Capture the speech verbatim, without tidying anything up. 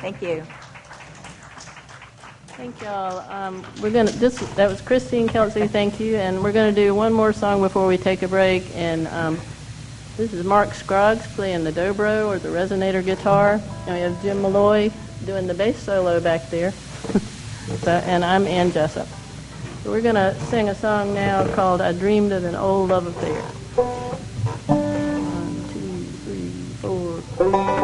Thank you. Thank y'all. Um, we're gonna. This that was Christine Kelsey. Thank you. And we're gonna do one more song before we take a break. And um, this is Mark Scruggs playing the dobro or the resonator guitar, and we have Jim Malloy doing the bass solo back there. So, and I'm Ann Jessup. So we're gonna sing a song now called "I Dreamed of an Old Love Affair." One, two, three, four.